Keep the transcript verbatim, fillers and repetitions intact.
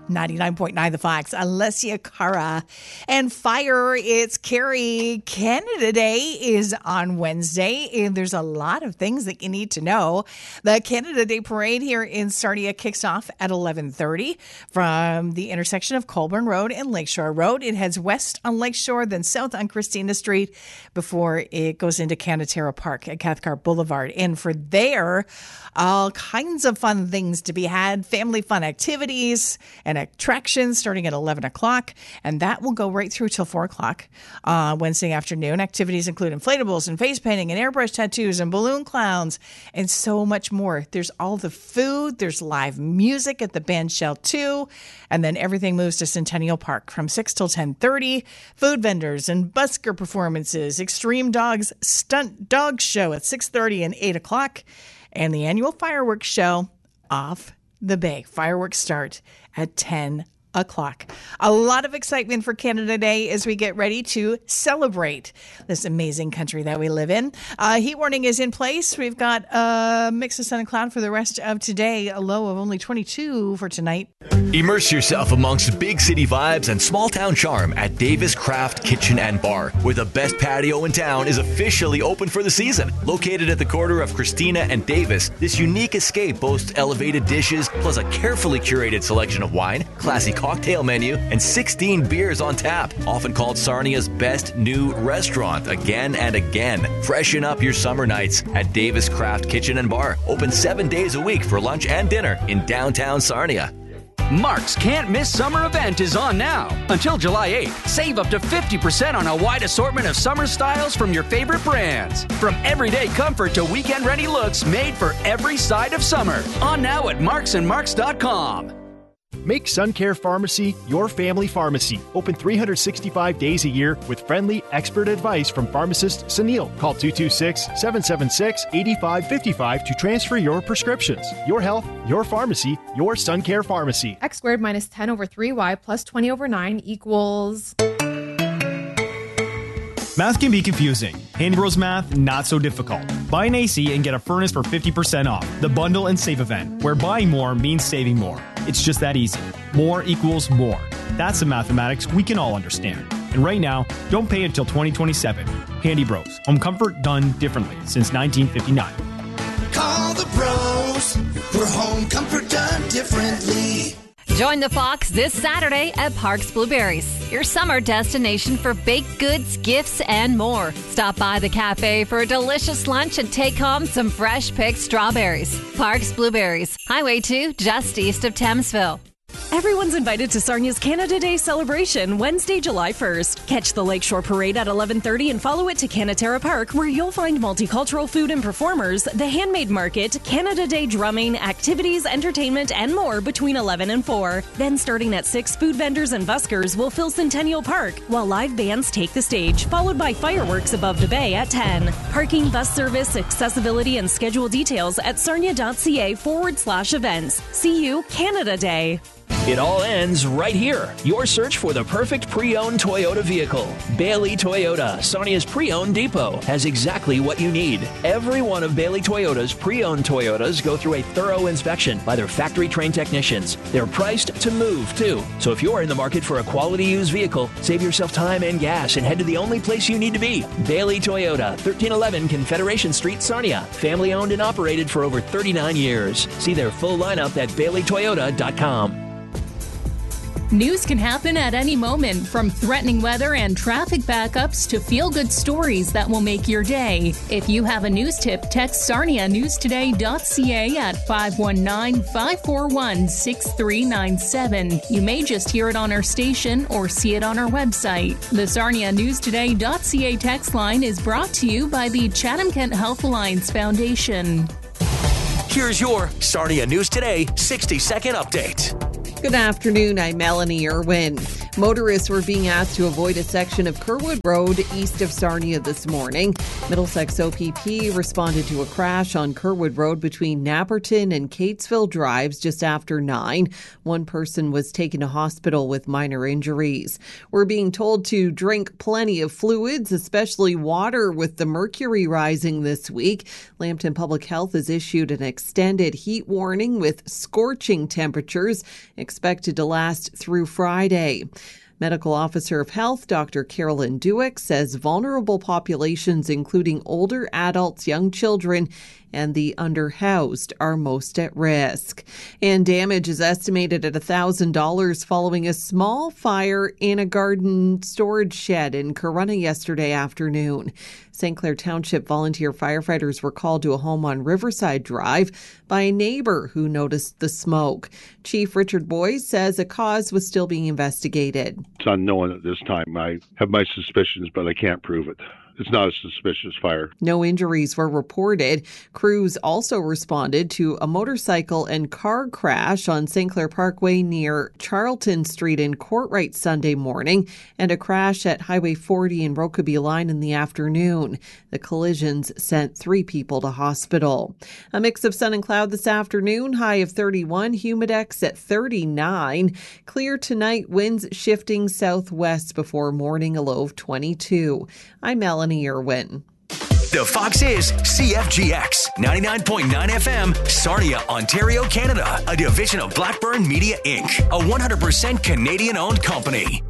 ninety-nine point nine The Fox, Alessia Cara. And fire, it's Carrie. Canada Day is on Wednesday, and there's a lot of things that you need to know. The Canada Day Parade here in Sarnia kicks off at eleven thirty from the intersection of Colburn Road and Lakeshore Road. It heads west on Lakeshore, then south on Christina Street before it goes into Canatera Park at Cathcart Boulevard. And for there, all kinds of fun things to be had, family fun activities and attractions starting at eleven o'clock, and that will go right through till four o'clock uh, Wednesday afternoon. Activities include inflatables and face painting and airbrush tattoos and balloon clowns and so much more. There's all the food, there's live music at the band shell too, and then everything moves to Centennial Park from six till ten thirty. Food vendors and busker performances, Extreme Dogs Stunt Dog Show at six thirty and eight o'clock, and the annual fireworks show off the bay. Fireworks start at ten o'clock. A lot of excitement for Canada Day as we get ready to celebrate this amazing country that we live in. Uh, heat warning is in place. We've got a mix of sun and cloud for the rest of today, a low of only twenty-two for tonight. Immerse yourself amongst big city vibes and small town charm at Davis Craft Kitchen and Bar, where the best patio in town is officially open for the season. Located at the corner of Christina and Davis, this unique escape boasts elevated dishes plus a carefully curated selection of wine, classy cocktail menu, and sixteen beers on tap, often called Sarnia's best new restaurant again and again. Freshen up your summer nights at Davis Craft Kitchen and Bar, open seven days a week for lunch and dinner in downtown Sarnia. Mark's Can't Miss Summer event is on now. Until July eighth, save up to fifty percent on a wide assortment of summer styles from your favorite brands. From everyday comfort to weekend-ready looks made for every side of summer. On now at marks and marks dot com. Make SunCare Pharmacy your family pharmacy. Open three hundred sixty-five days a year with friendly, expert advice from pharmacist Sunil. Call two two six, seven seven six, eight five five five to transfer your prescriptions. Your health, your pharmacy, your SunCare Pharmacy. X squared minus ten over three y plus twenty over nine equals... Math can be confusing. Handy Bros Math, not so difficult. Buy an A C and get a furnace for fifty percent off. The Bundle and Save event, where buying more means saving more. It's just that easy. More equals more. That's the mathematics we can all understand. And right now, don't pay until twenty twenty-seven. Handy Bros. Home comfort done differently since nineteen fifty-nine. Call the pros for home comfort done differently. Join the Fox this Saturday at Parks Blueberries, your summer destination for baked goods, gifts, and more. Stop by the cafe for a delicious lunch and take home some fresh picked strawberries. Parks Blueberries, Highway two, just east of Thamesville. Everyone's invited to Sarnia's Canada Day celebration Wednesday, July first. Catch the Lakeshore Parade at eleven thirty and follow it to Canatera Park, where you'll find multicultural food and performers, the handmade market, Canada Day drumming, activities, entertainment, and more between eleven and four. Then starting at six, food vendors and buskers will fill Centennial Park, while live bands take the stage, followed by fireworks above the bay at ten. Parking, bus service, accessibility, and schedule details at sarnia.ca forward slash events. See you Canada Day. It all ends right here. Your search for the perfect pre-owned Toyota vehicle. Bailey Toyota, Sarnia's pre-owned depot, has exactly what you need. Every one of Bailey Toyota's pre-owned Toyotas go through a thorough inspection by their factory-trained technicians. They're priced to move, too. So if you're in the market for a quality used vehicle, save yourself time and gas and head to the only place you need to be. Bailey Toyota, thirteen eleven Confederation Street, Sarnia. Family-owned and operated for over thirty-nine years. See their full lineup at bailey toyota dot com. News can happen at any moment, from threatening weather and traffic backups to feel-good stories that will make your day. If you have a news tip, text sarnia news today dot c a at five one nine, five four one, six three nine seven. You may just hear it on our station or see it on our website. The sarnia news today dot c a text line is brought to you by the Chatham-Kent Health Alliance Foundation. Here's your Sarnia News Today sixty second update. Good afternoon, I'm Melanie Irwin. Motorists were being asked to avoid a section of Kerwood Road east of Sarnia this morning. Middlesex O P P responded to a crash on Kerwood Road between Napperton and Catesville Drives just after nine. One person was taken to hospital with minor injuries. We're being told to drink plenty of fluids, especially water, with the mercury rising this week. Lambton Public Health has issued an extended heat warning with scorching temperatures expected to last through Friday. Medical Officer of Health, Doctor Carolyn Duick, says vulnerable populations, including older adults, young children, and the underhoused, are most at risk. And damage is estimated at one thousand dollars following a small fire in a garden storage shed in Corunna yesterday afternoon. Saint Clair Township volunteer firefighters were called to a home on Riverside Drive by a neighbor who noticed the smoke. Chief Richard Boyes says a cause was still being investigated. It's unknown at this time. I have my suspicions, but I can't prove it. It's not a suspicious fire. No injuries were reported. Crews also responded to a motorcycle and car crash on Saint Clair Parkway near Charlton Street in Courtright Sunday morning, and a crash at Highway forty in Rokeby Line in the afternoon. The collisions sent three people to hospital. A mix of sun and cloud this afternoon, high of thirty-one, humidex at thirty-nine. Clear tonight, winds shifting southwest before morning, a low of twenty-two. I'm Melanie Irwin. The Fox is C F G X ninety-nine point nine F M, Sarnia, Ontario, Canada, a division of Blackburn Media Incorporated, a one hundred percent Canadian-owned company.